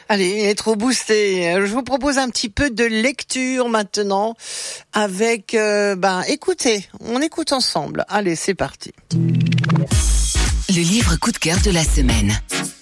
Allez, il est trop boosté. Je vous propose un petit peu de lecture maintenant avec, écoutez, on écoute ensemble. Allez, c'est parti. Le livre coup de cœur de la semaine.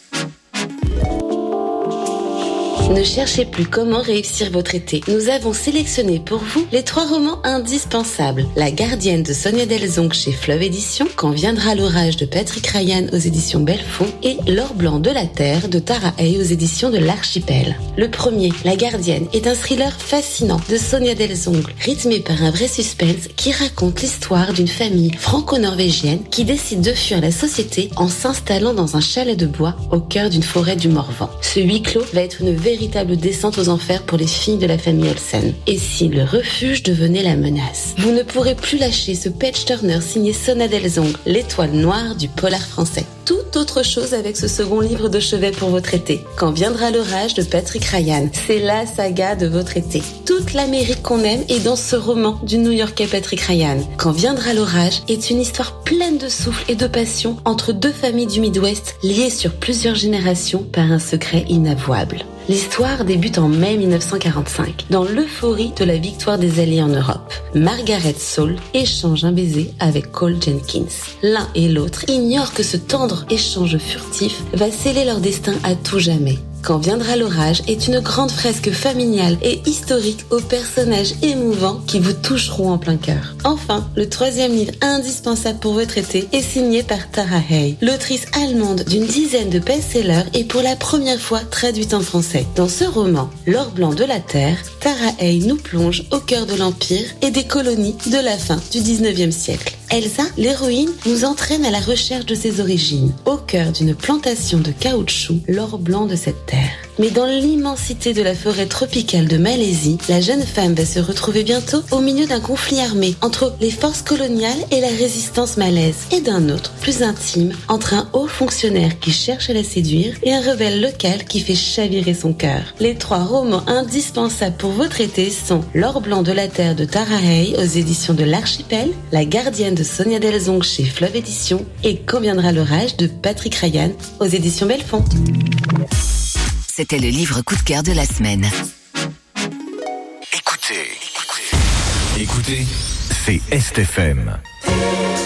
Ne cherchez plus comment réussir votre été. Nous avons sélectionné pour vous les 3 romans indispensables. La Gardienne de Sonia Delzonc chez Fleuve Éditions, Quand viendra l'orage de Patrick Ryan aux éditions Belfond et L'or blanc de la terre de Tara Hay aux éditions de l'Archipel. Le premier, La Gardienne, est un thriller fascinant de Sonia Delzonc, rythmé par un vrai suspense qui raconte l'histoire d'une famille franco-norvégienne qui décide de fuir la société en s'installant dans un chalet de bois au cœur d'une forêt du Morvan. Ce huis clos va être une véritable descente aux enfers pour les filles de la famille Olsen. Et si le refuge devenait la menace? Vous ne pourrez plus lâcher ce page-turner signé Sonia Delzonc, l'étoile noire du polar français. Tout autre chose avec ce second livre de chevet pour votre été. Quand viendra l'orage de Patrick Ryan. C'est la saga de votre été. Toute l'Amérique qu'on aime est dans ce roman du New-Yorkais Patrick Ryan. Quand viendra l'orage est une histoire pleine de souffle et de passion entre 2 familles du Midwest liées sur plusieurs générations par un secret inavouable. L'histoire débute en mai 1945, dans l'euphorie de la victoire des Alliés en Europe. Margaret Saul échange un baiser avec Cole Jenkins. L'un et l'autre ignorent que ce tendre échange furtif va sceller leur destin à tout jamais. Quand viendra l'orage est une grande fresque familiale et historique aux personnages émouvants qui vous toucheront en plein cœur. Enfin, le 3e livre indispensable pour votre été est signé par Tara Hay, l'autrice allemande d'une dizaine de best-sellers et pour la première fois traduite en français. Dans ce roman, L'or blanc de la terre, Tara Hay nous plonge au cœur de l'Empire et des colonies de la fin du 19e siècle. Elsa, l'héroïne, nous entraîne à la recherche de ses origines, au cœur d'une plantation de caoutchouc, l'or blanc de cette terre. Mais dans l'immensité de la forêt tropicale de Malaisie, la jeune femme va se retrouver bientôt au milieu d'un conflit armé entre les forces coloniales et la résistance malaise, et d'un autre, plus intime, entre un haut fonctionnaire qui cherche à la séduire et un rebelle local qui fait chavirer son cœur. Les 3 romans indispensables pour votre été sont L'or blanc de la terre de Tara Hay aux éditions de l'Archipel, La Gardienne de Sonia Delzonc chez Fleuve Éditions et Quand viendra l'orage de Patrick Ryan aux éditions Belfond. C'était le livre coup de cœur de la semaine. Écoutez, c'est Est FM.